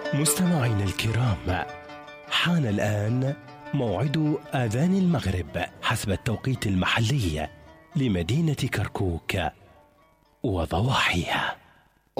مستمعينا الكرام، حان الآن موعد آذان المغرب حسب التوقيت المحلي لمدينة كركوك وضواحيها.